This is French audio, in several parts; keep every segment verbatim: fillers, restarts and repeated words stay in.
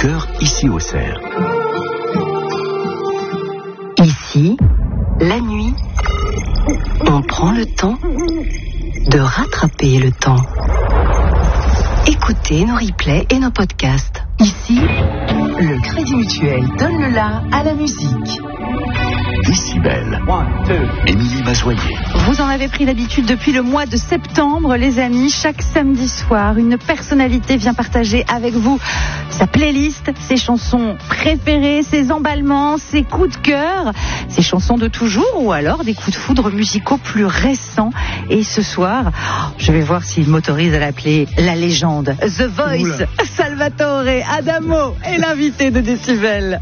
cœur ici au Cerf. Ici, la nuit, on prend le temps de rattraper le temps. Écoutez nos replays et nos podcasts. Ici, le Crédit Mutuel donne le la à la musique. Décibel. Émilie Mazoyer. Vous en avez pris l'habitude depuis le mois de septembre, les amis. Chaque samedi soir, une personnalité vient partager avec vous sa playlist, ses chansons préférées, ses emballements, ses coups de cœur, ses chansons de toujours ou alors des coups de foudre musicaux plus récents. Et ce soir, je vais voir s'il m'autorise à l'appeler la légende. The Voice, Oula. Salvatore Adamo est l'invité de Décibel.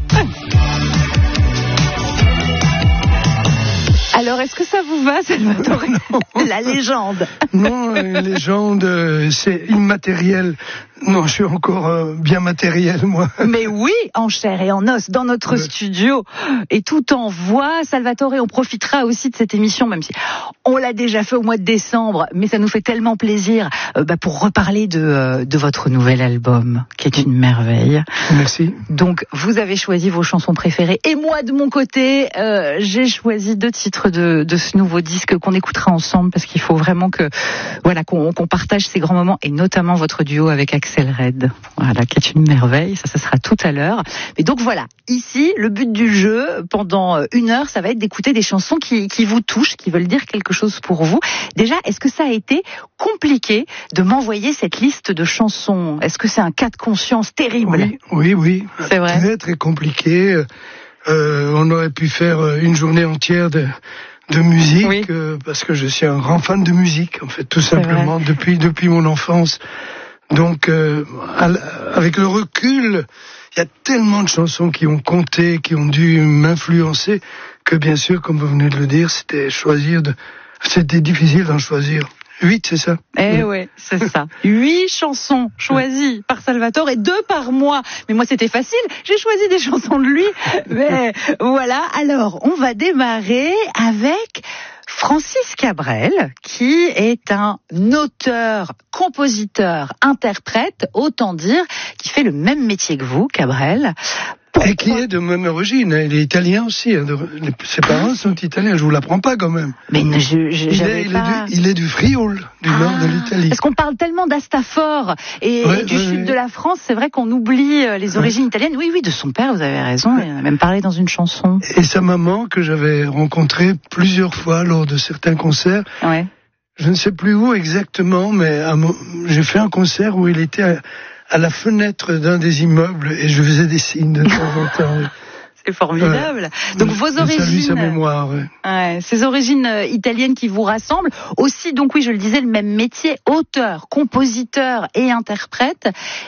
Alors, est-ce que ça vous va, Salvatore? La légende. Non, une légende, c'est immatériel. Non, je suis encore euh, bien matériel, moi. Mais oui, en chair et en os, dans notre ouais. studio. Et tout en voix, Salvatore, on profitera aussi de cette émission, même si on l'a déjà fait au mois de décembre, mais ça nous fait tellement plaisir euh, bah, pour reparler de, euh, de votre nouvel album, qui est une merveille. Merci. Donc, vous avez choisi vos chansons préférées. Et moi, de mon côté, euh, j'ai choisi deux titres de, de ce nouveau disque qu'on écoutera ensemble, parce qu'il faut vraiment que, voilà, qu'on, qu'on partage ces grands moments, et notamment votre duo avec Axel Red, voilà, qui est une merveille. Ça, ça sera tout à l'heure. Mais donc voilà, ici, le but du jeu, pendant une heure, ça va être d'écouter des chansons qui, qui vous touchent, qui veulent dire quelque chose pour vous. Déjà, est-ce que ça a été compliqué de m'envoyer cette liste de chansons? Est-ce que c'est un cas de conscience terrible? Oui, oui, oui. C'est vrai. Très, très compliqué. Euh, on aurait pu faire une journée entière de... de musique, oui. euh, parce que je suis un grand fan de musique, en fait, tout simplement, depuis depuis mon enfance. Donc, euh, avec le recul, il y a tellement de chansons qui ont compté, qui ont dû m'influencer, que bien sûr, comme vous venez de le dire, c'était choisir de, c'était difficile d'en choisir. Huit, c'est ça? Eh oui, c'est ça. Huit chansons choisies par Salvatore et deux par moi. Mais moi, c'était facile. J'ai choisi des chansons de lui. Mais voilà. Alors, on va démarrer avec Francis Cabrel, qui est un auteur, compositeur, interprète, autant dire, qui fait le même métier que vous, Cabrel. Pourquoi? Et qui est de même origine, il est italien aussi, hein, de, ses parents sont italiens, je vous l'apprends pas quand même. Mais je, je, il, est, il, pas... est du, il est du Frioul, du ah, nord de l'Italie. Parce qu'on parle tellement d'Astafor et, ouais, et du ouais, sud ouais. de la France, c'est vrai qu'on oublie les origines ouais. italiennes. Oui, oui, de son père, vous avez raison, ouais. il en a même parlé dans une chanson. Et sa maman, que j'avais rencontrée plusieurs fois lors de certains concerts, ouais. je ne sais plus où exactement, mais à, j'ai fait un concert où il était... À, à la fenêtre d'un des immeubles et je faisais des signes de temps en temps. C'est formidable. Ouais. Donc vos origines, salue sa mémoire. Ouais. Ouais, ces origines italiennes qui vous rassemblent, aussi donc oui je le disais le même métier, auteur, compositeur et interprète.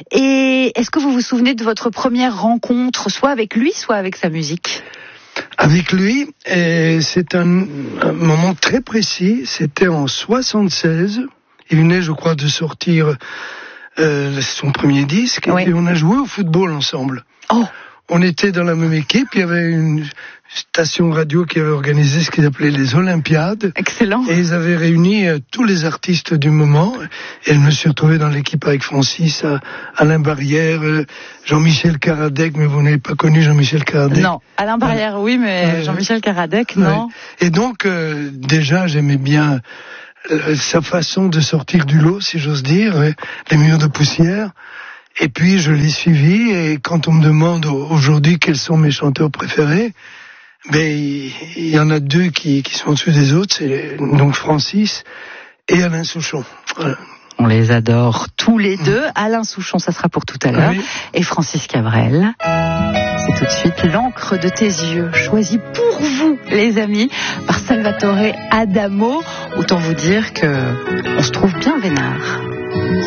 Et est-ce que vous vous souvenez de votre première rencontre, soit avec lui, soit avec sa musique? Avec lui, et c'est un, un moment très précis. C'était en soixante-seize. Il venait, je crois, de sortir. Euh, son premier disque, oui. Et on a joué au football ensemble. Oh. On était dans la même équipe, il y avait une station radio qui avait organisé ce qu'ils appelaient les Olympiades. Excellent. Et ils avaient réuni euh, tous les artistes du moment. Et je me suis retrouvé dans l'équipe avec Francis, euh, Alain Barrière, euh, Jean-Michel Karadec, mais vous n'avez pas connu Jean-Michel Karadec. Non, Alain Barrière, oui, mais euh, Jean-Michel Karadec, non. Ouais. Et donc, euh, déjà, j'aimais bien... Euh, sa façon de sortir du lot, si j'ose dire, euh, les murs de poussière. Et puis je l'ai suivi, et quand on me demande aujourd'hui quels sont mes chanteurs préférés, ben il, il y en a deux qui, qui sont au-dessus des autres, c'est donc Francis et Alain Souchon. Voilà. On les adore tous les deux. Mmh. Alain Souchon, ça sera pour tout à l'heure. Oui. Et Francis Cabrel. C'est tout de suite L'encre de tes yeux, choisi pour vous, les amis, par Salvatore Adamo. Autant vous dire que on se trouve bien vénard.